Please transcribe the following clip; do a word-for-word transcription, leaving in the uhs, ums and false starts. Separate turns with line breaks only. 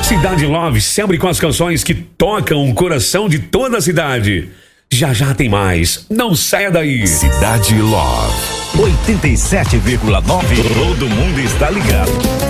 Cidade Love, sempre com as canções que tocam o coração de toda a cidade. Já já tem mais, não saia daí.
Cidade Love, oitenta e sete vírgula nove. Todo mundo está ligado.